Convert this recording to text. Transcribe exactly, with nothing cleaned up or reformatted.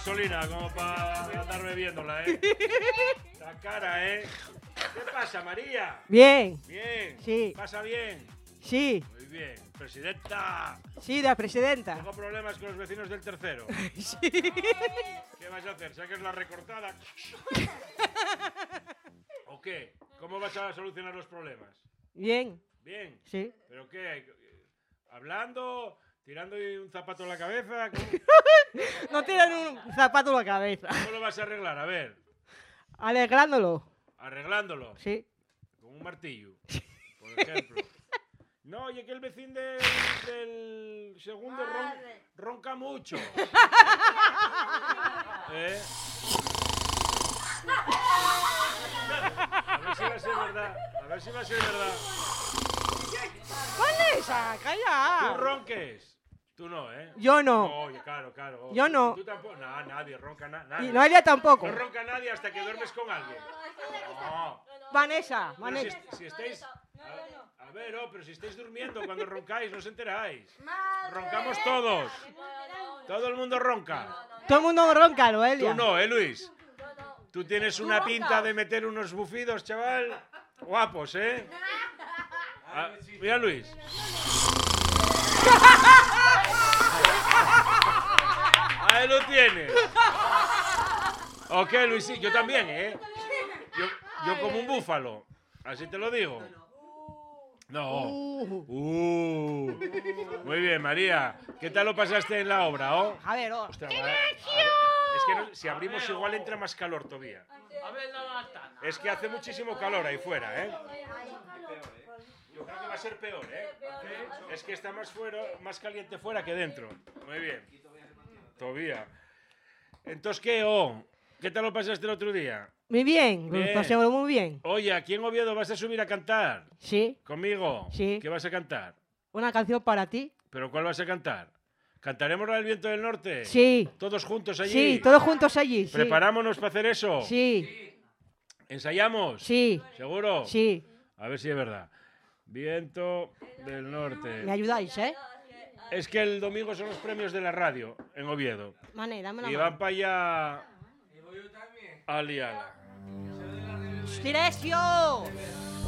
Gasolina, como para andar bebiéndola, ¿eh? La cara, ¿eh? ¿Qué pasa, María? Bien. Bien. Sí. ¿Pasa bien? Sí. Muy bien. Presidenta. Sí, la presidenta. Tengo problemas con los vecinos del tercero. Sí. ¿Qué vas a hacer? ¿Saques la recortada? ¿O qué? ¿Cómo vas a solucionar los problemas? Bien. Bien. Sí. ¿Pero qué? ¿Hablando? ¿Tirando un zapato en la cabeza? ¿Cómo, No tiran un zapato en la cabeza. ¿Cómo lo vas a arreglar? A ver. Alegrándolo. Arreglándolo. Sí. Con un martillo, por ejemplo. No, oye, que el vecino del, del segundo ron, ronca mucho. ¿Eh? A ver si va a ser verdad. A ver si va a ser verdad. Vanessa, calla. ¿Tú ronques? Tú no, ¿eh? Yo no. No, oye, claro, claro. Yo no. ¿Tú tampoco? No, nadie ronca. Na nadie. Y Noelia tampoco. No ronca nadie hasta que duermes con alguien. No. Vanessa, Pero Vanessa. si, si estáis... A, a ver, oh, pero si estáis durmiendo cuando roncáis, no os enteráis. Roncamos todos. Todo el mundo ronca. Todo el mundo ronca, Noelia. Tú no, ¿eh, Luis? Tú tienes una pinta de meter unos bufidos, chaval. Guapos, ¿eh? Ah, mira, Luis. Ahí lo tienes. Ok, Luis, sí, yo también, ¿eh? Yo, yo como un búfalo. Así te lo digo. No. Uh. Muy bien, María. ¿Qué tal lo pasaste en la obra, oh? A ver, oh. Ostras, a ver, a ver. Es que no, si abrimos igual entra más calor todavía. Es que hace muchísimo calor ahí fuera, ¿eh? Yo creo que va a ser peor, ¿eh? Es que está más, fuera, más caliente fuera que dentro. Muy bien. Todavía. Entonces, ¿qué, oh? ¿Qué tal lo pasaste el otro día? Muy bien, Bien. lo pasé muy bien. Oye, aquí en Oviedo vas a subir a cantar. Sí. ¿Conmigo? Sí. ¿Qué vas a cantar? Una canción para ti. ¿Pero cuál vas a cantar? ¿Cantaremos la del Viento del Norte? Sí. ¿Todos juntos allí? Sí, todos juntos allí. Sí. ¿Preparámonos para hacer eso? Sí. ¿Ensayamos? Sí. ¿Seguro? Sí. A ver si es verdad. Viento del Norte. Me ayudáis, ¿eh? Es que el domingo son los premios de la radio en Oviedo. Mané, dame la Y mano. van para allá a liarla. ¡Silencio!